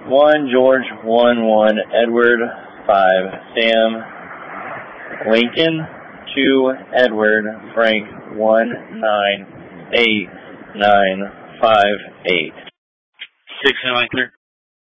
1 George 1 Edward 5 Sam Lincoln 2 Edward Frank 198 958. 6 clear.